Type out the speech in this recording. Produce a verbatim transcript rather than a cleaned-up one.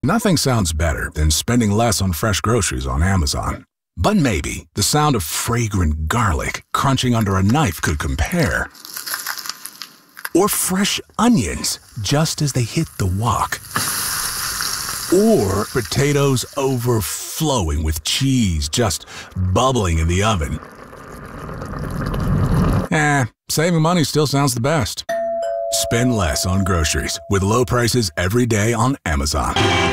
Nothing sounds better than spending less on fresh groceries on Amazon. But maybe the sound of fragrant garlic crunching under a knife could compare. Or fresh onions just as they hit the wok. Or potatoes overflowing with cheese just bubbling in the oven. Eh, saving money still sounds the best. Spend less on groceries with low prices every day on Amazon.